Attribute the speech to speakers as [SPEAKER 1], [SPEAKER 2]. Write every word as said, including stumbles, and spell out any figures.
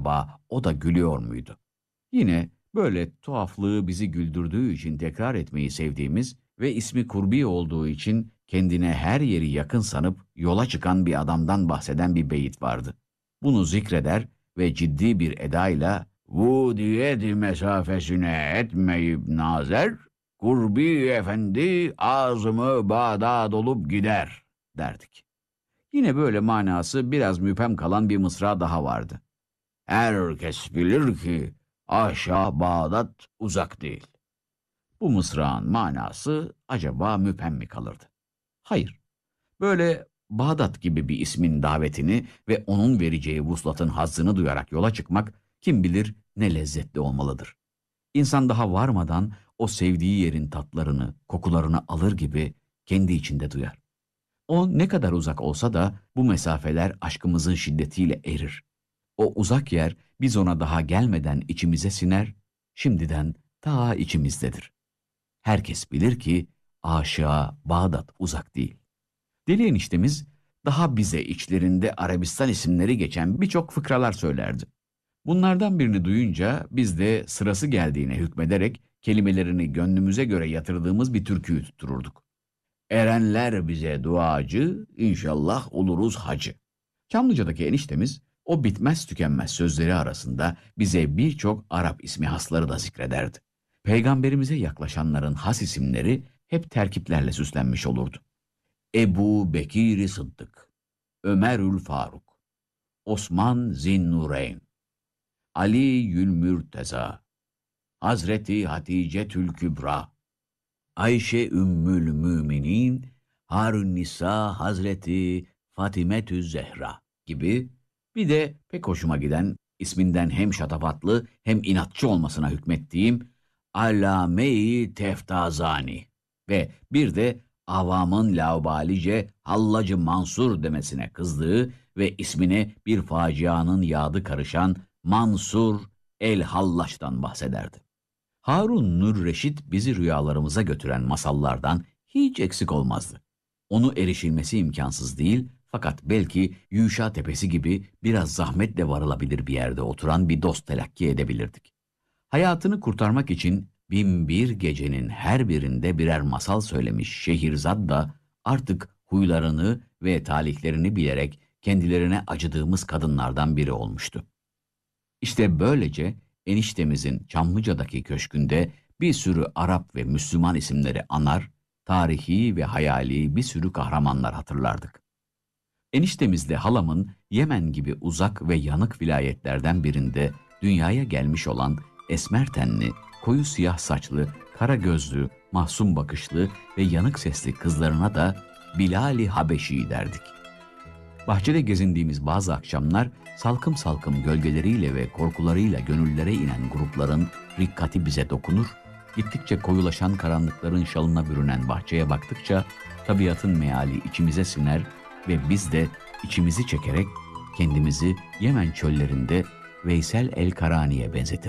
[SPEAKER 1] acaba o da gülüyor muydu? Yine böyle tuhaflığı bizi güldürdüğü için tekrar etmeyi sevdiğimiz ve ismi Kurbi olduğu için kendine her yeri yakın sanıp yola çıkan bir adamdan bahseden bir beyit vardı. Bunu zikreder ve ciddi bir edayla "Bu diyet mesafesine etmeyip nazer, Kurbi efendi ağzımı Bağdat dolup gider" derdik. Yine böyle manası biraz müphem kalan bir mısra daha vardı. Herkes bilir ki aşağı Bağdat uzak değil. Bu mısrağın manası acaba müphem mi kalırdı? Hayır. Böyle Bağdat gibi bir ismin davetini ve onun vereceği vuslatın hazzını duyarak yola çıkmak kim bilir ne lezzetli olmalıdır. İnsan daha varmadan o sevdiği yerin tatlarını, kokularını alır gibi kendi içinde duyar. O ne kadar uzak olsa da bu mesafeler aşkımızın şiddetiyle erir. O uzak yer biz ona daha gelmeden içimize siner, şimdiden ta içimizdedir. Herkes bilir ki aşağı Bağdat uzak değil. Deli eniştemiz daha bize içlerinde Arabistan isimleri geçen birçok fıkralar söylerdi. Bunlardan birini duyunca biz de sırası geldiğine hükmederek kelimelerini gönlümüze göre yatırdığımız bir türküyü tuttururduk. Erenler bize duacı, inşallah oluruz hacı. Çamlıca'daki eniştemiz o bitmez tükenmez sözleri arasında bize birçok Arap ismi hasları da zikrederdi. Peygamberimize yaklaşanların has isimleri hep terkiplerle süslenmiş olurdu. Ebu Bekir Sıddık, Ömerül Faruk, Osman Zinnureyn, Ali Yülmürteza, Hazreti Hatice Kübra, Ayşe Ümmül Müminin, Harun Nisa Hazreti Fatimetü Zehra gibi bir de pek hoşuma giden isminden hem şatafatlı hem inatçı olmasına hükmettiğim Allame-i Teftazani ve bir de avamın laubalice Hallacı Mansur demesine kızdığı ve ismine bir facianın yadı karışan Mansur el-Hallaç'tan bahsederdi. Harun Nur Reşit bizi rüyalarımıza götüren masallardan hiç eksik olmazdı. Onu erişilmesi imkansız değil, fakat belki Yuşa Tepesi gibi biraz zahmetle varılabilir bir yerde oturan bir dost telakki edebilirdik. Hayatını kurtarmak için bin bir gecenin her birinde birer masal söylemiş Şehrizad da artık huylarını ve talihlerini bilerek kendilerine acıdığımız kadınlardan biri olmuştu. İşte böylece eniştemizin Çamlıca'daki köşkünde bir sürü Arap ve Müslüman isimleri anar, tarihi ve hayali bir sürü kahramanlar hatırlardık. Eniştemizle halamın Yemen gibi uzak ve yanık vilayetlerden birinde dünyaya gelmiş olan esmer tenli, koyu siyah saçlı, kara gözlü, mahzun bakışlı ve yanık sesli kızlarına da Bilal-i Habeşi derdik. Bahçede gezindiğimiz bazı akşamlar salkım salkım gölgeleriyle ve korkularıyla gönüllere inen grupların rikkati bize dokunur, gittikçe koyulaşan karanlıkların şalına bürünen bahçeye baktıkça tabiatın meali içimize siner ve biz de içimizi çekerek kendimizi Yemen çöllerinde Veysel el-Karani'ye benzetirdik.